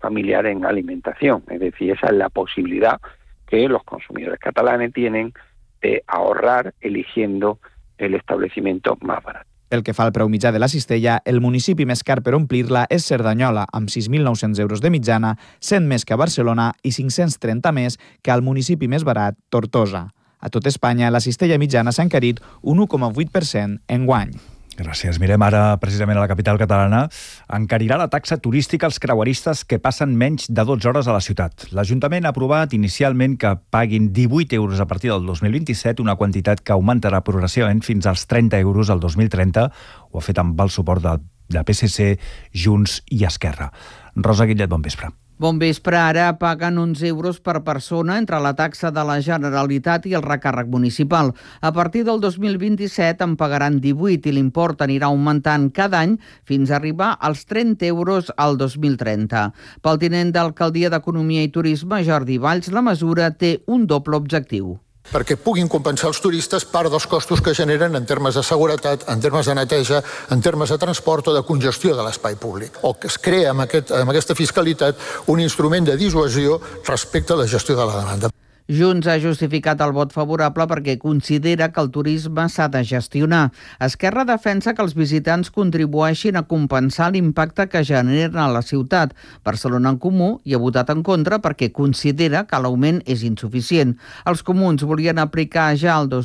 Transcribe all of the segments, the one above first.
familiar en alimentación. Es decir, esa es la posibilidad que los consumidores catalanes tienen de ahorrar eligiendo el establecimiento más barato. Pel que fa al preu mitjà de la cistella, el municipi més car per omplir-la és Cerdanyola, amb 6.900 euros de mitjana, 100 més que a Barcelona i 530 més que al municipi més barat, Tortosa. A tot Espanya, la cistella mitjana s'ha encarit un 1,8% enguany. Gràcies. Mirem ara precisament a la capital catalana. Encarirà la taxa turística als creueristes que passen menys de 12 hores a la ciutat. L'Ajuntament ha aprovat inicialment que paguin 18 euros a partir del 2027, una quantitat que augmentarà progressivament fins als 30 euros al 2030. Ho ha fet amb el suport de PSC, Junts i Esquerra. Rosa Guillet, bon vespre. Bon vespre. Ara paguen 11 euros per persona entre la taxa de la Generalitat i el recàrrec municipal. A partir del 2027 en pagaran 18 i l'import anirà augmentant cada any fins a arribar als 30 euros al 2030. Pel tinent d'Alcaldia d'Economia i Turisme, Jordi Valls, la mesura té un doble objectiu. Perquè puguin compensar els turistes part dels costos que generen en termes de seguretat, en termes de neteja, en termes de transport o de congestió de l'espai públic. O que es crea amb aquesta fiscalitat un instrument de dissuasió respecte a la gestió de la demanda. Junts ha justificat el vot favorable perquè considera que el turisme s'ha de gestionar. Esquerra defensa que els visitants contribueixin a compensar l'impacte que generen a la ciutat. Barcelona en Comú hi ha votat en contra perquè considera que l'augment és insuficient. Els comuns volien aplicar ja el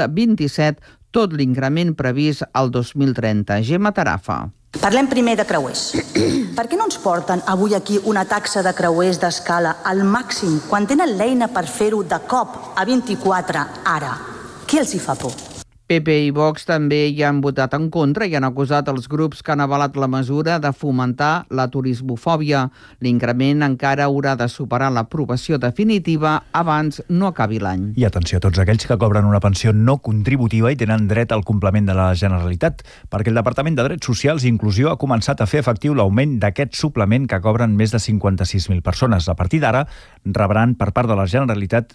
2027 tot l'increment previst al 2030. Gemma Tarafa. Parlem primer de creuers. Per què no ens porten avui aquí una taxa de creuers d'escala al màxim quan tenen l'eina per fer-ho de cop a 24 ara? Què els hi fa por? PP i Vox també hi han votat en contra i han acusat els grups que han avalat la mesura de fomentar la turismofòbia. L'increment encara haurà de superar l'aprovació definitiva abans no acabi l'any. I atenció a tots aquells que cobren una pensió no contributiva i tenen dret al complement de la Generalitat, perquè el Departament de Drets Socials i Inclusió ha començat a fer efectiu l'augment d'aquest suplement que cobren més de 56.000 persones. A partir d'ara rebran per part de la Generalitat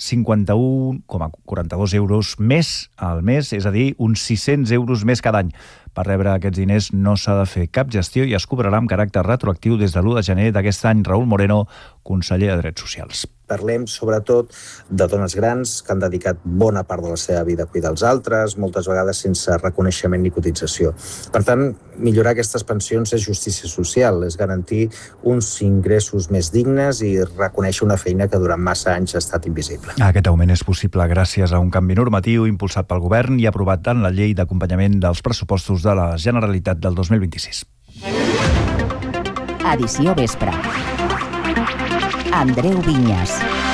51,42 euros més al mes, és a dir, uns 600 euros més cada any. Per rebre aquests diners no s'ha de fer cap gestió i es cobrarà amb caràcter retroactiu des de l'1 de gener d'aquest any. Raül Moreno, conseller de Drets Socials. Parlem sobretot de dones grans que han dedicat bona part de la seva vida a cuidar els altres, moltes vegades sense reconeixement ni cotització. Per tant, millorar aquestes pensions és justícia social, és garantir uns ingressos més dignes i reconèixer una feina que durant massa anys ha estat invisible. Aquest augment és possible gràcies a un canvi normatiu impulsat pel Govern i aprovat en la llei d'acompanyament dels pressupostos de la Generalitat del 2026. Edició Vespre. Andreu Vinyes.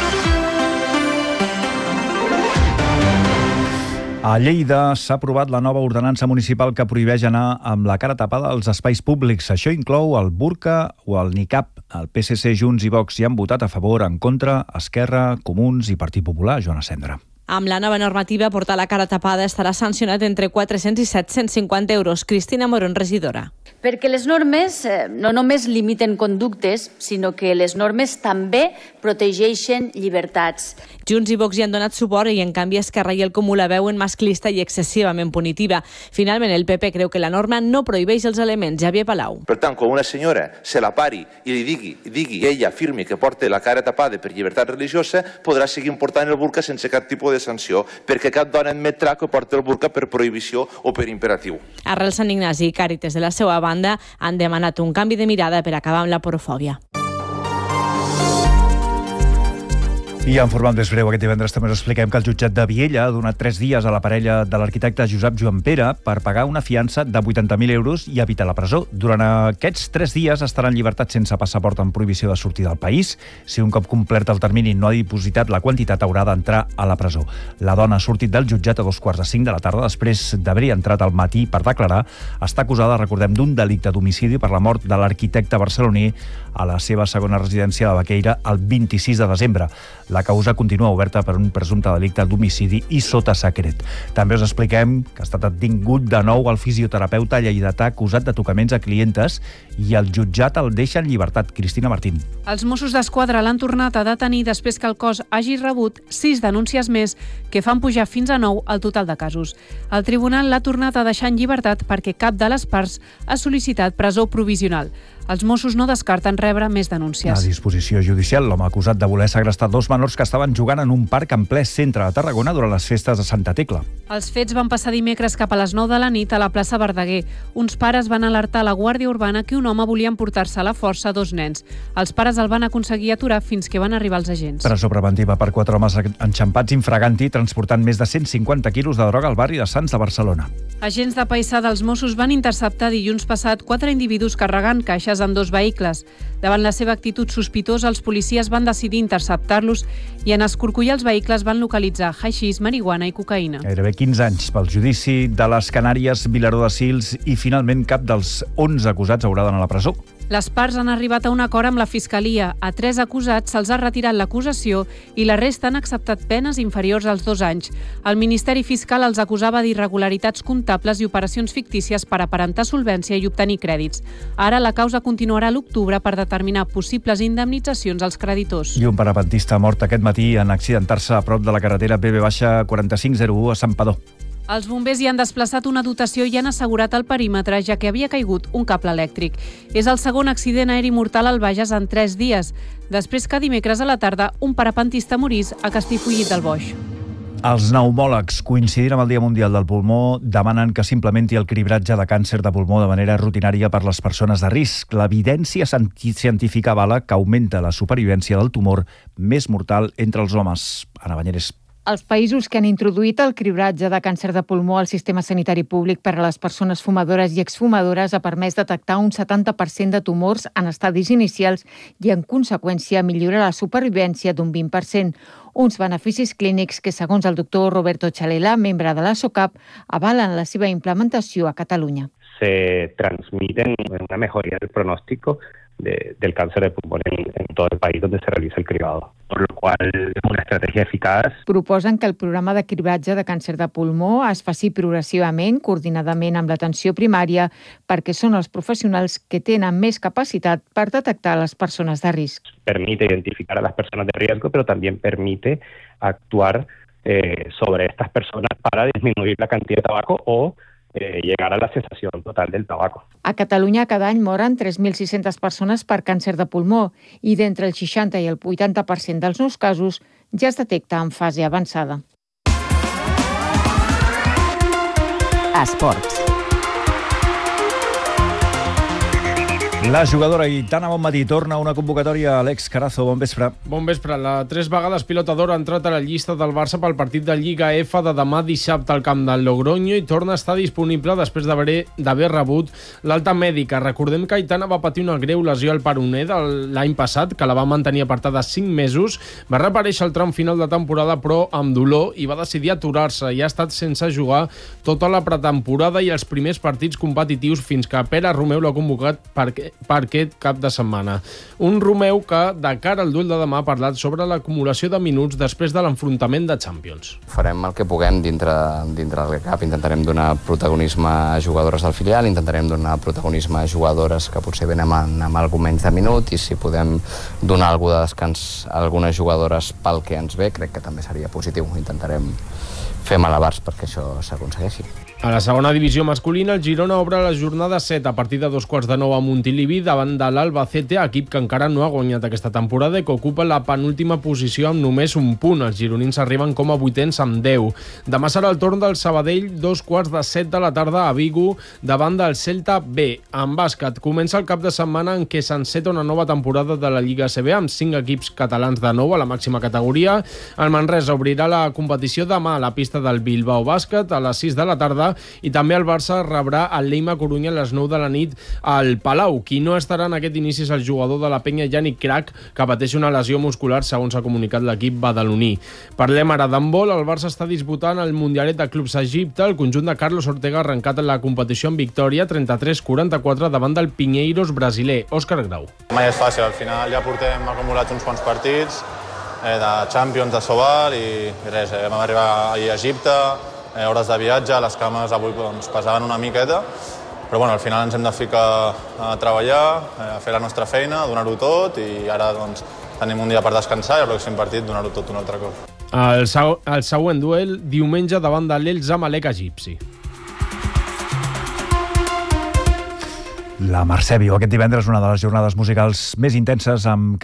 A Lleida s'ha aprovat la nova ordenança municipal que prohibeix anar amb la cara tapada als espais públics. Això inclou el burca o el niqab. El PSC, Junts i Vox hi han votat a favor, en contra, Esquerra, Comuns i Partit Popular. Joana Cendra. Amb la nova normativa, portar la cara tapada estarà sancionat entre 400 i 750 euros. Cristina Morón, regidora. Perquè les normes no només limiten conductes, sinó que les normes també protegeixen llibertats. Junts i Vox hi han donat suport i, en canvi, Esquerra i el Comú la veuen masclista i excessivament punitiva. Finalment, el PP creu que la norma no prohibeix els elements. Javier Palau. Per tant, quan una senyora se la pari i li digui que ella afirmi que porta la cara tapada per llibertat religiosa, podrà seguir portant el burca sense cap tipus de sanció, perquè cap dona admetrà que porta el burca per prohibició o per imperatiu. Arrel Sant Ignasi i Càritas, de la seva banda, han demanat un canvi de mirada per acabar amb la porofòbia. I en format més breu, aquest divendres també us expliquem que el jutjat de Viella ha donat 3 dies a la parella de l'arquitecte Josep Joan Pere per pagar una fiança de 80.000 euros i evitar la presó. Durant aquests 3 dies estaran en llibertat sense passaport amb prohibició de sortir del país. Si un cop complert el termini no ha dipositat la quantitat, haurà d'entrar a la presó. La dona ha sortit del jutjat a 2:45 de la tarda després d'haver entrat al matí per declarar. Està acusada, recordem, d'un delicte d'homicidi per la mort de l'arquitecte barceloní a la seva segona residència de Baqueira el 26 de desembre. La causa continua oberta per un presumpte delicte d'homicidi i sota secret. També us expliquem que ha estat detingut de nou el fisioterapeuta lleidatà acusat de tocaments a clientes i el jutjat el deixa en llibertat. Cristina Martín. Els Mossos d'Esquadra l'han tornat a detenir després que el cos hagi rebut 6 denúncies més que fan pujar fins a 9 el total de casos. El tribunal l'ha tornat a deixar en llibertat perquè cap de les parts ha sol·licitat presó provisional. Els Mossos no descarten rebre més denúncies. A disposició judicial, l'home acusat de voler segrestar 2 menors que estaven jugant en un parc en ple centre de Tarragona durant les festes de Santa Tecla. Els fets van passar dimecres cap a les 9 de la nit a la plaça Verdaguer. Uns pares van alertar a la Guàrdia Urbana que un home volia emportar-se a la força 2 nens. Els pares el van aconseguir aturar fins que van arribar els agents. Presó preventiva per 4 homes enxampats infraganti transportant més de 150 quilos de droga al barri de Sants de Barcelona. Agents de paisà dels Mossos van interceptar dilluns passat 4 individus carregant caixes amb 2 vehicles. Davant la seva actitud sospitosa, els policies van decidir interceptar-los i en escorcollar els vehicles van localitzar haixís, marihuana i cocaïna. Gairebé 15 anys pel judici de les Canàries, Vilaró de Sils i finalment cap dels 11 acusats haurà d'anar a la presó. Les parts han arribat a un acord amb la Fiscalia. A 3 acusats se'ls ha retirat l'acusació i la resta han acceptat penes inferiors als 2 anys. El Ministeri Fiscal els acusava d'irregularitats comptables i operacions fictícies per aparentar solvència i obtenir crèdits. Ara la causa continuarà a l'octubre per determinar possibles indemnitzacions als creditors. I un parapentista mort aquest matí en accidentar-se a prop de la carretera BB-4501 a Santpedor. Els bombers hi han desplaçat una dotació i han assegurat el perímetre, ja que havia caigut un cable elèctric. És el segon accident aeri mortal al Bages en 3 dies, després que dimecres a la tarda un parapentista morís a Castellfollit del Boix. Els pneumòlegs, coincidint amb el Dia Mundial del Pulmó, demanen que s'implementi el cribratge de càncer de pulmó de manera rutinària per les persones de risc. L'evidència científica avala que augmenta la supervivència del tumor més mortal entre els homes. Anna Banyeres. Els països que han introduït el cribratge de càncer de pulmó al sistema sanitari públic per a les persones fumadores i exfumadores ha permès detectar un 70% de tumors en estadis inicials i, en conseqüència, millorar la supervivència d'un 20%. Uns beneficis clínics que, segons el doctor Roberto Chalela, membre de la SOCAP, avalen la seva implementació a Catalunya. Se transmiten una mejoría del pronóstico del cáncer de pulmón en todo el país donde se realiza el cribado, por lo cual es una estrategia eficaz. Proposen que el programa de cribratge de càncer de pulmó es faci progressivament, coordinadament amb l'atenció primària, perquè són els professionals que tenen més capacitat per detectar les persones de risc. Permite identificar a las personas de riesgo, pero también permite actuar sobre estas personas para disminuir la cantidad de tabaco o llegar a la cesación total del tabaco. A Catalunya cada any moren 3.600 persones per càncer de pulmó i d'entre el 60 i el 80% dels nous casos ja es detecta en fase avançada. Esports. La jugadora Aitana Bonmatí torna a una convocatòria. Alex Carazo, bon vespre. Bon vespre. La 3 vegades pilota d'or ha entrat a la llista del Barça pel partit de Lliga F de demà dissabte al camp del Logroño i torna a estar disponible després d'haver rebut l'alta mèdica. Recordem que Aitana va patir una greu lesió al peroné l'any passat, que la va mantenir apartada 5 mesos. Va reaparèixer al tram final de temporada, però amb dolor, i va decidir aturar-se. I ha estat sense jugar tota la pretemporada i els primers partits competitius fins que Pere Romeu l'ha convocat per aquest cap de setmana. Un Romeu que, de cara al duel de demà, ha parlat sobre l'acumulació de minuts després de l'enfrontament de Champions. Farem el que puguem dintre del cap. Intentarem donar protagonisme a jugadores del filial, intentarem donar protagonisme a jugadores que potser venen amb algun menys de minut, i si podem donar algú de descans a algunes jugadores pel que ens ve, crec que també seria positiu. Intentarem fer malabars perquè això s'aconsegueixi. A la segona divisió masculina, el Girona obre la jornada 7 a partir de 2:15 a Montilivi davant de l'Albacete, equip que encara no ha guanyat aquesta temporada i que ocupa la penúltima posició amb només un punt. Els gironins arriben com a 8ens amb 10. Demà serà el torn del Sabadell, 2:15 de la tarda a Vigo, davant del Celta B. En bàsquet, comença el cap de setmana en què s'enceta una nova temporada de la Lliga CB amb 5 equips catalans de nou a la màxima categoria. El Manresa obrirà la competició demà a la pista del Bilbao Bàsquet a les 6 de la tarda i també el Barça rebrà el Leima Corunya a les 9 de la nit al Palau. Qui no estarà en aquest inici és el jugador de la Penya Yannick Crac, que pateix una lesió muscular, segons ha comunicat l'equip badaloní. Parlem ara d'handbol. El Barça està disputant el Mundialet de Clubs a Egipte. El conjunt de Carlos Ortega ha arrencat la competició en victòria 33-44 davant del Pinheiros brasiler. Òscar Grau. Mai és fàcil, al final ja portem acumulats uns quants partits de Champions, de Sobal i res, vam arribar ahir a Egipte, hores de viatge, les cames avui pesaven una miqueta, però bueno, al final ens hem de ficar a treballar, a fer la nostra feina, a donar-ho tot, i ara tenim un dia per descansar i el pròxim partit donar-ho tot un altre cop. El següent duel, diumenge davant de l'El Zamalek egipci. La Mercè viu aquest divendres una de les jornades musicals més intenses amb